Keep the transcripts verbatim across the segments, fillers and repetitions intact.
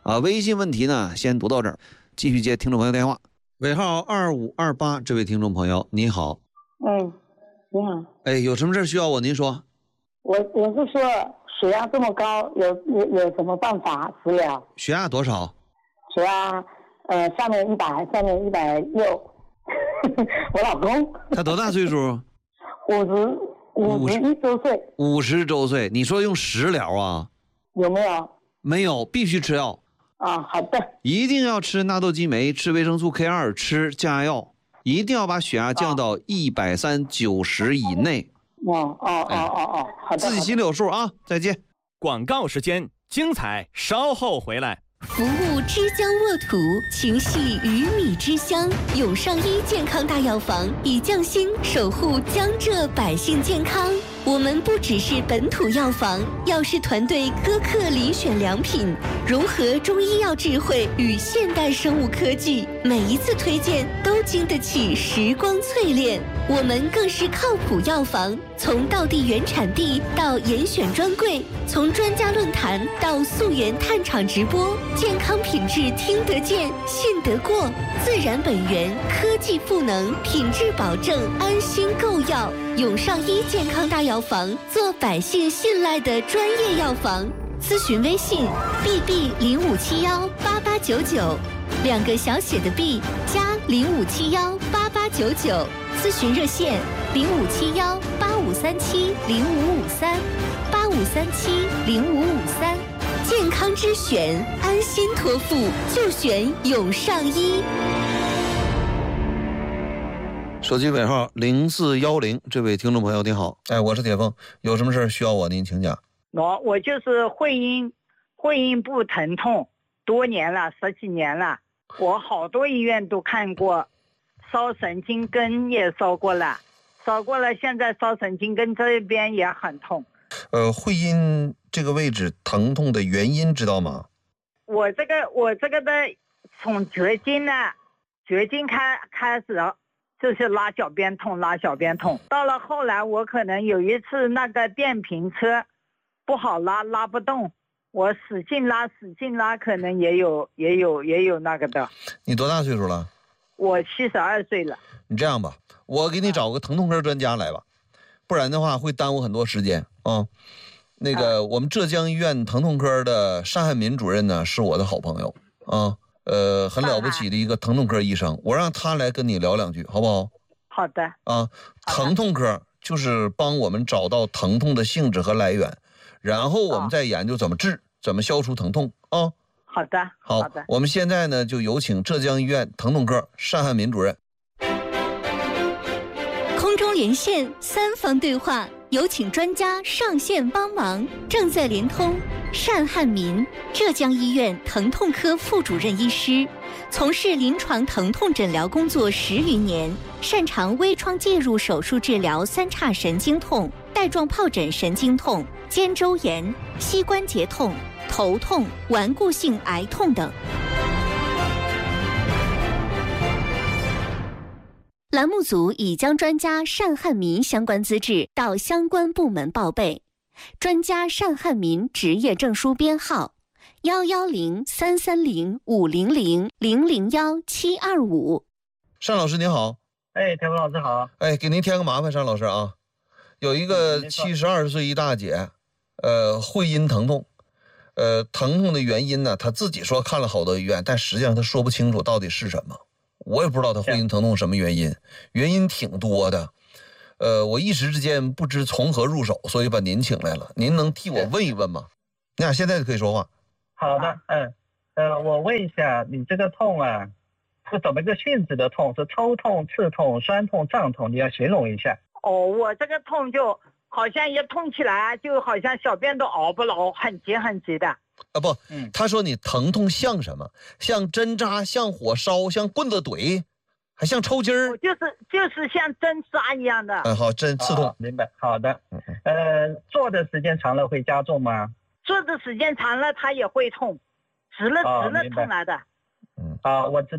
啊，微信问题呢先读到这儿，继续接听众朋友电话。尾号二五二八，这位听众朋友你好。 嗯，你好。 哎，有什么事需要我？您说。 我我是说血压这么高，有有有什么办法治疗？ 血压多少？ 血压呃上面一百，下面一百六。我老公。 他多大岁数？ 五十五十一周岁。 五十周岁。你说用食疗啊？ 有没有？ 没有，必须吃药。 啊，好的。 一定要吃纳豆激酶，吃维生素 K 二，吃降压药，一定要把血压降到一百三九十以内。 哦哦哦哦哦，好的。 自己心里有数啊！再见。 广告时间，精彩稍后回来。 服务之江沃土，情系鱼米之乡。永上医健康大药房以匠心守护江浙百姓健康。我们不只是本土药房，药师团队苛刻遴选良品，融合中医药智慧与现代生物科技，每一次推荐都经得起时光淬炼。我们更是靠谱药房，从道地原产地到严选专柜，从专家论坛到溯源探厂直播，健康品质听得见、信得过，自然本源，科技赋能，品质保证，安心购药。永上医健康大药房，做百姓信赖的专业药房。咨询微信 ：b b 零五七幺八八九九，两个小写的 b 加零五七幺八八九九。咨询热线零五七幺八五三七零五五三八五三七零五五三。健康之选，安心托付就选永上医。 手机尾号零四幺零，这位听众朋友你好，哎，我是铁凤，有什么事需要我您请讲。 我我就是会阴会阴部疼痛，多年了，十几年了，我好多医院都看过，烧神经根也烧过了，烧过了，现在烧神经根这边也很痛。 呃，会阴这个位置疼痛的原因知道吗？ 我这个我这个的从绝经呢，绝经开开始。就是拉小便痛，拉小便痛。到了后来，我可能有一次那个电瓶车不好拉，拉不动，我使劲拉，使劲拉，可能也有，也有，也有那个的。 你多大岁数了？ 我七十二岁了。 你这样吧，我给你找个疼痛科专家来吧，不然的话会耽误很多时间啊。那个，我们浙江医院疼痛科的单汉民主任呢，是我的好朋友啊。呃，很了不起的一个疼痛科医生，我让他来跟你聊两句，好不好？ 好的。 啊，疼痛科就是帮我们找到疼痛的性质和来源，然后我们再研究怎么治，怎么消除疼痛啊。 好的， 好， 好的。 我们现在呢，就有请浙江医院疼痛科单汉民主任。 空中连线，三方对话。有请专家上线帮忙，正在连通。单汉民，浙江医院疼痛科副主任医师，从事临床疼痛诊疗工作十余年，擅长微创介入手术治疗三叉神经痛、带状疱疹神经痛、肩周炎、膝关节痛、头痛、顽固性癌痛等。栏目组已将专家单汉民相关资质到相关部门报备。专家单汉民执业证书编号幺幺零三三零五零零零零幺七二五。 单老师您好。 哎，田文老师好。 哎，给您添个麻烦，单老师啊，有一个七十二岁一大姐，呃，会阴疼痛，呃，疼痛的原因呢，她自己说看了好多医院，但实际上她说不清楚到底是什么。我也不知道她会阴疼痛什么原因，原因挺多的。呃，我一时之间不知从何入手，所以把您请来了。您能替我问一问吗？你俩现在就可以说话。 好的，嗯，呃，我问一下，你这个痛啊，是怎么个性质的痛？是抽痛、刺痛、酸痛、胀痛？你要形容一下。 哦，我这个痛就好像一痛起来，就好像小便都熬不牢，很急很急的。 啊不，嗯，他说你疼痛像什么？像针扎，像火烧，像棍子怼，还像抽筋儿？ 就是就是像针扎一样的。 嗯，好，针刺痛、 哦，明白。好的，呃，坐的时间长了会加重吗？ 坐的时间长了，它也会痛，直了直了痛来的。 嗯， 啊，我知道了。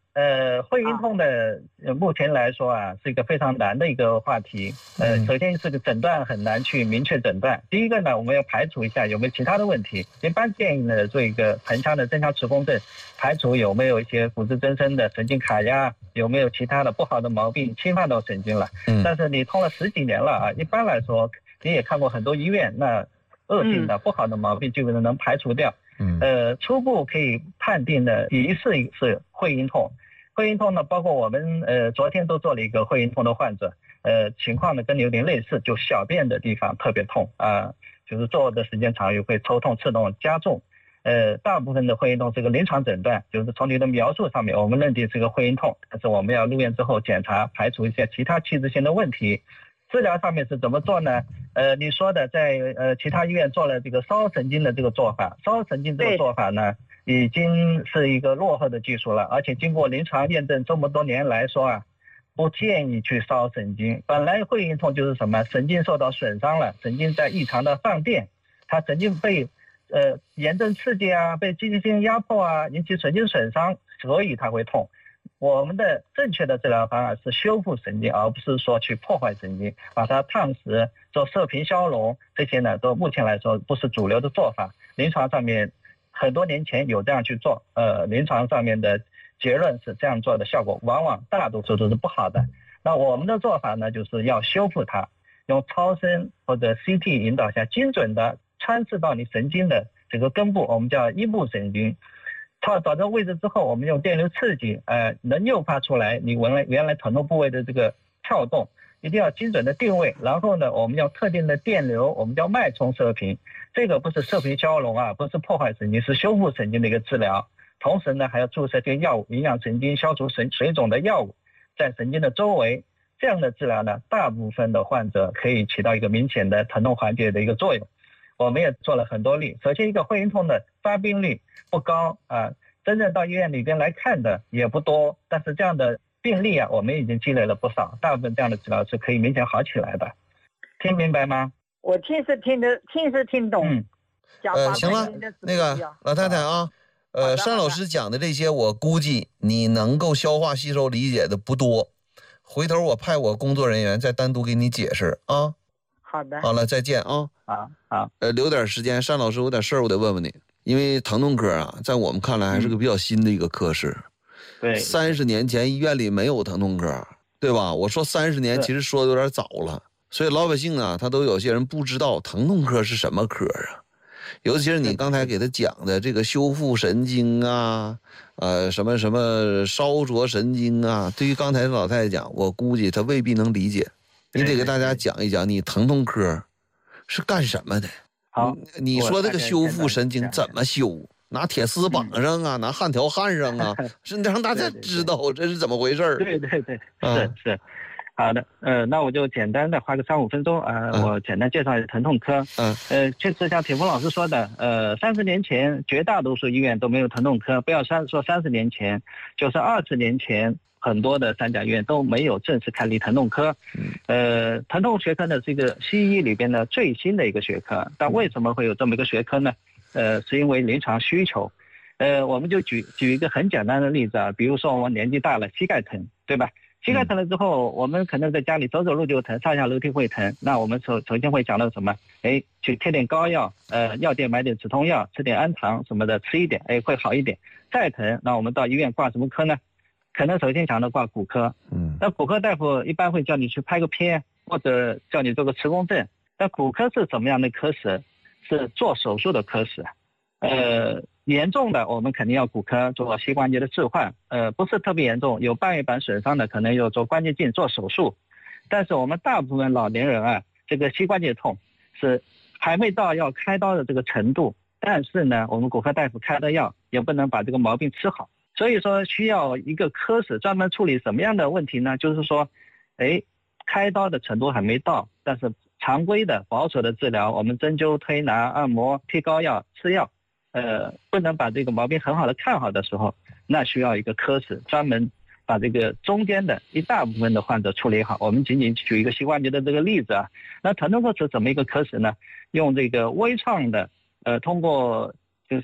呃，会阴痛的呃目前来说啊，是一个非常难的一个话题。呃，首先是个诊断很难去明确诊断。第一个呢，我们要排除一下有没有其他的问题。一般建议呢做一个盆腔的增强磁共振，排除有没有一些骨质增生的神经卡压，有没有其他的不好的毛病侵犯到神经了。嗯。但是你痛了十几年了啊，一般来说你也看过很多医院，那恶性的、嗯、不好的毛病基本上能排除掉。嗯。呃，初步可以判定的第一是是会阴痛。会阴痛呢，包括我们呃昨天都做了一个会阴痛的患者，呃情况呢跟你有点类似，就小便的地方特别痛啊、呃，就是坐的时间长也会抽痛、刺痛加重。呃，大部分的会阴痛是个临床诊断，就是从你的描述上面我们认定是个会阴痛，但是我们要入院之后检查，排除一些其他器质性的问题。治疗上面是怎么做呢？呃，你说的在呃其他医院做了这个烧神经的这个做法，烧神经这个做法呢？已经是一个落后的技术了，而且经过临床验证这么多年来说啊，不建议去烧神经。本来会阴痛就是什么，神经受到损伤了，神经在异常的放电，它神经被呃炎症刺激啊，被积极性压迫啊，引起神经损伤，所以它会痛。我们的正确的治疗方案是修复神经，而不是说去破坏神经，把它烫死、做射频消融，这些呢都目前来说不是主流的做法。临床上面很多年前有这样去做，呃，临床上面的结论是这样做的效果往往大多数都是不好的。那我们的做法呢，就是要修复它，用超声或者 C T 引导下，精准的穿刺到你神经的这个根部，我们叫依部神经。它找到位置之后，我们用电流刺激，呃，能诱发出来你原来原来疼痛部位的这个跳动，一定要精准的定位。然后呢，我们要特定的电流，我们叫脉冲射频。这个不是射频消融啊，不是破坏神经，是修复神经的一个治疗。同时呢，还要注射这些药物，营养神经、消除神水肿的药物，在神经的周围。这样的治疗呢，大部分的患者可以起到一个明显的疼痛缓解的一个作用。我们也做了很多例，首先一个会阴痛的发病率不高啊，真正到医院里边来看的也不多，但是这样的病例啊，我们已经积累了不少，大部分这样的治疗是可以明显好起来的。听明白吗？ 我听是听得，听是听懂。嗯， 呃，行了，那个老太太啊，呃，单老师讲的这些，我估计你能够消化吸收理解的不多，回头我派我工作人员再单独给你解释啊。 好的。 好了，再见啊。 好，好。 呃，留点时间，单老师有点事儿，我得问问你，因为疼痛科啊，在我们看来还是个比较新的一个科室。 对。 三十年前医院里没有疼痛科，对吧？我说三十年，其实说的有点早了。所以老百姓啊，他都有些人不知道疼痛科是什么科啊，尤其是你刚才给他讲的这个修复神经啊，呃，什么什么烧灼神经啊，对于刚才老太太讲，我估计他未必能理解。你得给大家讲一讲，你疼痛科是干什么的？ 好， 你说这个修复神经怎么修？拿铁丝绑上啊，拿焊条焊上啊，是让大家知道这是怎么回事。 对对对，是是。好的，呃，那我就简单的花个三五分钟啊、呃嗯，我简单介绍一下疼痛科。嗯，呃，确实像铁峰老师说的，呃，三十年前绝大多数医院都没有疼痛科，不要三说三十年前，就是二十年前，很多的三甲医院都没有正式开立疼痛科。呃，疼痛学科呢是一个西医里边的最新的一个学科，但为什么会有这么一个学科呢？呃，是因为临床需求。呃，我们就举举一个很简单的例子啊，比如说我年纪大了，膝盖疼，对吧？膝盖疼了之后，我们可能在家里走走路就疼，上下楼梯会疼。那我们首首先会讲到什么？哎，去贴点膏药，呃，药店买点止痛药，吃点氨糖什么的，吃一点，哎，会好一点。再疼，那我们到医院挂什么科呢？可能首先想到挂骨科。嗯。那骨科大夫一般会叫你去拍个片，或者叫你做个磁共振。那骨科是什么样的科室？是做手术的科室。呃。严重的我们肯定要骨科做膝关节的置换，呃，不是特别严重，有半月板损伤的可能要做关节镜做手术，但是我们大部分老年人啊，这个膝关节痛是还没到要开刀的这个程度，但是呢，我们骨科大夫开的药也不能把这个毛病治好，所以说需要一个科室专门处理什么样的问题呢？就是说，哎，开刀的程度还没到，但是常规的保守的治疗，我们针灸、推拿、按摩、贴膏药、吃药。呃，不能把这个毛病很好的看好的时候，那需要一个科室专门把这个中间的一大部分的患者处理好。我们仅仅举一个膝关节的这个例子啊，那疼痛科是怎么一个科室呢？用这个微创的，呃，通过就是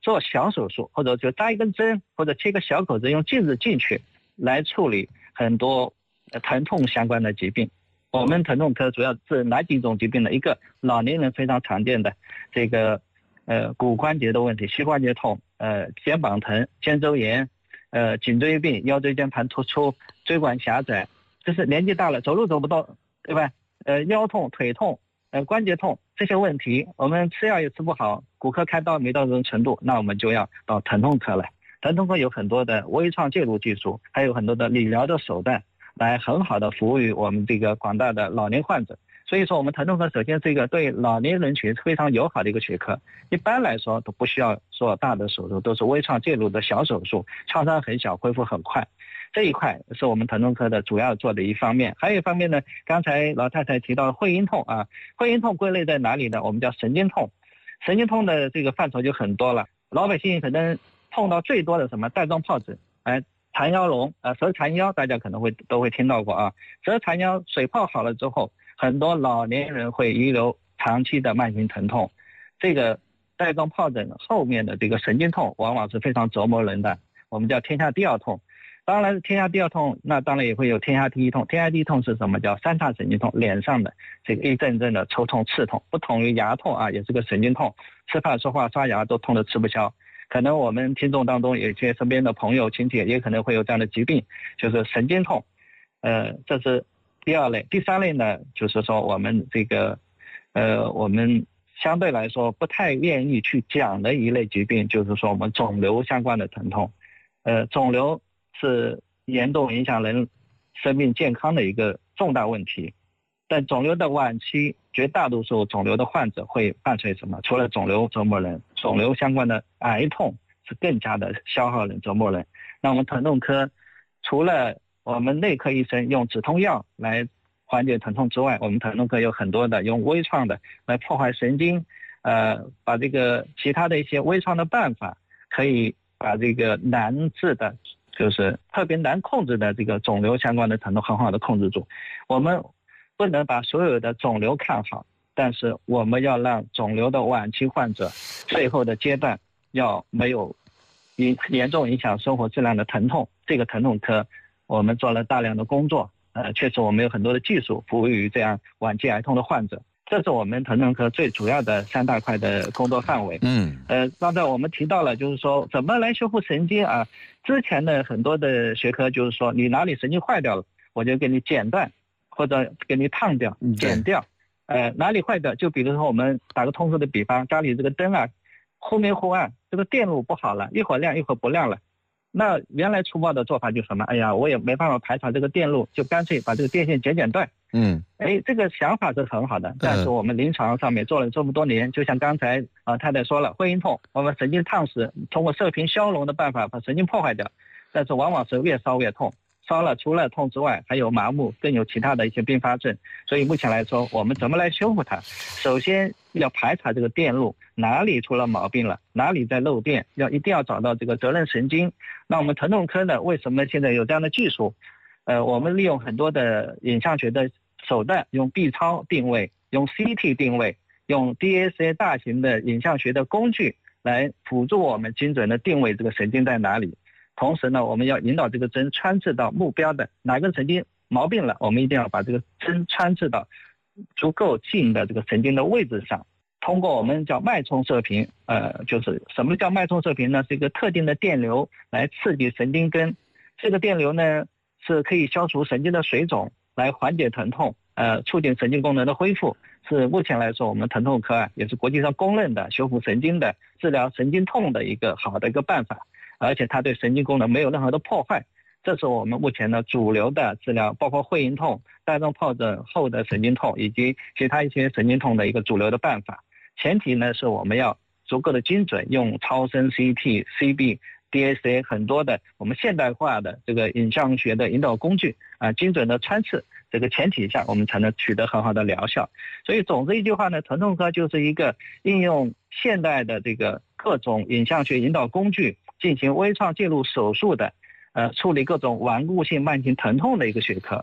做小手术，或者就扎一根针，或者切个小口子用镜子进去来处理很多疼痛相关的疾病。我们疼痛科主要是哪几种疾病呢？一个老年人非常常见的这个呃骨关节的问题，膝关节痛，呃肩膀疼，肩周炎，呃颈椎病，腰椎间盘突出，椎管狭窄，就是年纪大了走路走不动，对吧？呃腰痛、腿痛，呃关节痛，这些问题我们吃药也吃不好，骨科开刀没到这种程度，那我们就要到疼痛科来。疼痛科有很多的微创介入技术，还有很多的理疗的手段，来很好的服务于我们这个广大的老年患者。所以说我们疼痛科首先是一个对老年人群非常友好的一个学科，一般来说都不需要做大的手术，都是微创介入的小手术，创伤很小，恢复很快。这一块是我们疼痛科的主要做的一方面。还有一方面呢，刚才老太太提到会阴痛啊，会阴痛归类在哪里呢？我们叫神经痛。神经痛的这个范畴就很多了，老百姓可能碰到最多的什么带状疱疹，哎，缠腰龙啊，蛇缠腰，大家可能会都会听到过啊。蛇缠腰水泡好了之后，很多老年人会遗留长期的慢性疼痛。这个带状疱疹后面的这个神经痛，往往是非常折磨人的，我们叫天下第二痛。当然天下第二痛，那当然也会有天下第一痛。天下第一痛是什么？叫三叉神经痛，脸上的这个一阵阵的抽痛刺痛，不同于牙痛啊，也是个神经痛，吃饭说话刷牙都痛得吃不消。可能我们听众当中有些身边的朋友亲戚也可能会有这样的疾病，就是神经痛。呃，这是第二类。第三类呢，就是说我们这个呃我们相对来说不太愿意去讲的一类疾病，就是说我们肿瘤相关的疼痛。呃，肿瘤是严重影响人生命健康的一个重大问题，但肿瘤的晚期，绝大多数肿瘤的患者会伴随什么？除了肿瘤折磨人，肿瘤相关的癌痛是更加的消耗人、折磨人。那我们疼痛科除了我们内科医生用止痛药来缓解疼痛之外，我们疼痛科有很多的用微创的来破坏神经，呃，把这个其他的一些微创的办法，可以把这个难治的，就是特别难控制的这个肿瘤相关的疼痛很好的控制住。我们不能把所有的肿瘤看好，但是我们要让肿瘤的晚期患者最后的阶段要没有严重影响生活质量的疼痛。这个疼痛科我们做了大量的工作，呃，确实我们有很多的技术服务于这样晚期癌痛的患者。这是我们疼痛科最主要的三大块的工作范围。 嗯， 呃，刚才我们提到了，就是说怎么来修复神经啊？之前的很多的学科就是说，你哪里神经坏掉了，我就给你剪断，或者给你烫掉、剪掉。呃，哪里坏掉？就比如说我们打个通俗的比方，家里这个灯啊，忽明忽暗，这个电路不好了，一会儿亮一会儿不亮了。那原来粗暴的做法就是什么？哎呀，我也没办法排查这个电路，就干脆把这个电线剪剪断。 嗯， 哎，这个想法是很好的，但是我们临床上面做了这么多年，就像刚才啊太太说了，会阴痛，我们神经烫死，通过射频消融的办法把神经破坏掉，但是往往是越烧越痛，烧了除了痛之外，还有麻木，更有其他的一些并发症。所以目前来说，我们怎么来修复它？首先要排查这个电路哪里出了毛病了，哪里在漏电，要一定要找到这个责任神经。那我们疼痛科呢，为什么现在有这样的技术？呃，我们利用很多的影像学的手段，用 B 超定位，用 C T 定位，用 D S A 大型的影像学的工具来辅助我们精准的定位这个神经在哪里。同时呢，我们要引导这个针穿刺到目标的哪个神经毛病了，我们一定要把这个针穿刺到足够近的这个神经的位置上。通过我们叫脉冲射频，呃，就是什么叫脉冲射频呢？是一个特定的电流来刺激神经根，这个电流呢是可以消除神经的水肿，来缓解疼痛，呃，促进神经功能的恢复，是目前来说我们疼痛科啊也是国际上公认的修复神经的、治疗神经痛的一个好的一个办法，而且它对神经功能没有任何的破坏。这是我们目前的主流的治疗，包括会阴痛、带状疱疹后的神经痛以及其他一些神经痛的一个主流的办法。前提呢是我们要足够的精准，用超声 C T、C B、D S A 很多的我们现代化的这个影像学的引导工具啊，精准的穿刺，这个前提下我们才能取得很好的疗效。所以总之一句话呢，疼痛科就是一个应用现代的这个各种影像学引导工具进行微创介入手术的，呃，处理各种顽固性慢性疼痛的一个学科。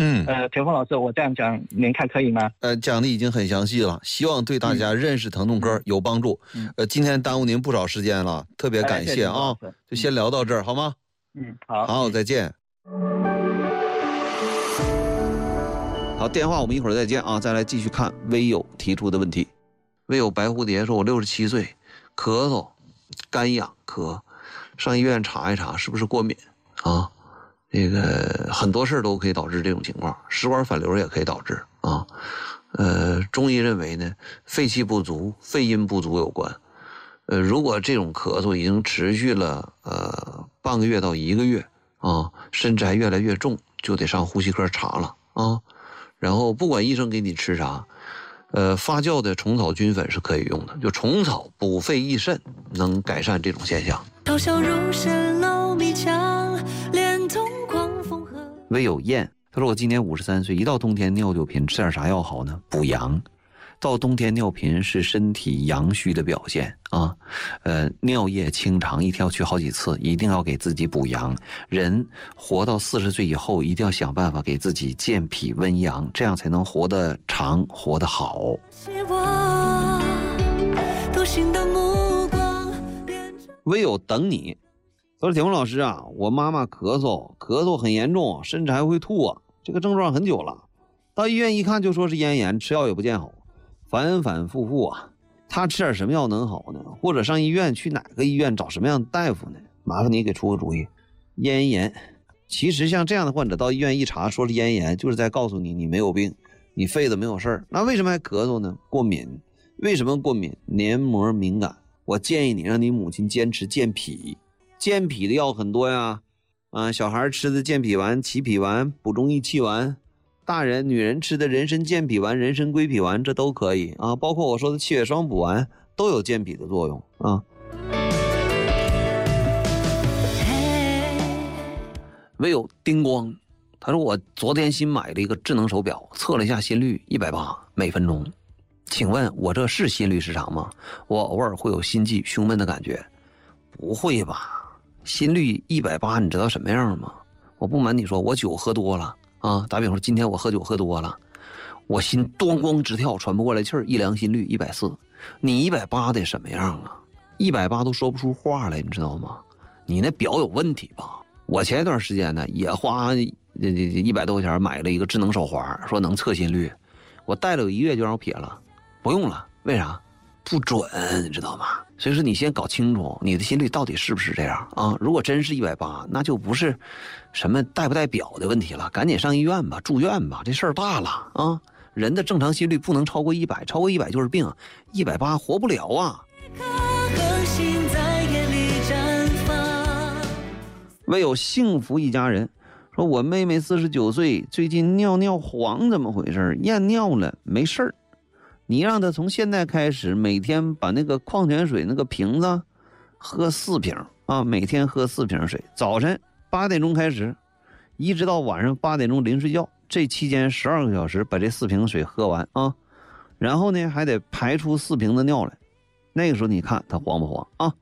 嗯， 呃，田峰老师，我这样讲您看可以吗？ 呃，讲的已经很详细了，希望对大家认识疼痛科有帮助。 嗯、 呃，今天耽误您不少时间了，特别感谢啊， 哎、 就先聊到这儿好吗？ 嗯，好， 好，再见。好，电话我们一会儿再见啊，再来继续看微友提出的问题。微友白蝴蝶说，我六十七岁，咳嗽、干痒、咳，上医院查一查是不是过敏啊？这个很多事都可以导致这种情况，食管反流也可以导致啊。呃，中医认为呢，肺气不足、肺阴不足有关。呃，如果这种咳嗽已经持续了呃半个月到一个月啊，甚至还越来越重，就得上呼吸科查了啊。然后不管医生给你吃啥，呃，发酵的虫草菌粉是可以用的，就虫草补肺益肾，能改善这种现象。 刀削入深老米墙，连同狂风和。 微有燕，他说我今年五十三岁，一到冬天尿就频，吃点啥药好呢？补阳。到冬天尿频是身体阳虚的表现啊，呃，尿液清长，一天要去好几次，一定要给自己补阳。人活到四十岁以后，一定要想办法给自己健脾温阳，这样才能活得长，活得好。唯有等你。他说：“铁峰老师啊，我妈妈咳嗽，咳嗽很严重，甚至还会吐啊，这个症状很久了，到医院一看就说是咽炎，吃药也不见好。”反反复复啊，他吃点什么药能好呢？或者上医院去哪个医院找什么样的大夫呢？麻烦你给出个主意。咽炎，其实像这样的患者到医院一查说是咽炎，就是在告诉你你没有病，你肺子没有事儿。那为什么还咳嗽呢？过敏。为什么过敏？黏膜敏感。我建议你让你母亲坚持健脾，健脾的药很多呀，啊，小孩吃的健脾丸、齐脾丸、补中益气丸。大人、女人吃的人参健脾丸、人参归脾丸，这都可以啊。包括我说的气血双补丸，都有健脾的作用啊。唯有丁光，他说我昨天新买了一个智能手表，测了一下心率一百八每分钟。请问我这是心律失常吗？我偶尔会有心悸、胸闷的感觉。不会吧？心率一百八，你知道什么样吗？我不瞒你说，我酒喝多了。啊，打比方说，今天我喝酒喝多了，我心咣咣直跳，喘不过来气儿，一量心率一百四，你一百八得什么样啊？一百八都说不出话来，你知道吗？你那表有问题吧？我前一段时间呢，也花一百多块钱买了一个智能手环，说能测心率，我戴了有一个月就让我撇了，不用了，为啥？不准，你知道吗？所以说你先搞清楚你的心率到底是不是这样啊？如果真是一百八，那就不是什么带不带表的问题了，赶紧上医院吧，住院吧，这事儿大了啊！人的正常心率不能超过一百，超过一百就是病，一百八活不了啊！唯有幸福一家人说，我妹妹四十九岁，最近尿尿黄，怎么回事？验尿了，没事儿。你让他从现在开始每天把那个矿泉水那个瓶子喝四瓶啊，每天喝四瓶水，早晨八点钟开始，一直到晚上八点钟临睡觉，这期间十二个小时把这四瓶水喝完啊，然后呢还得排出四瓶的尿来，那个时候你看他黄不黄啊？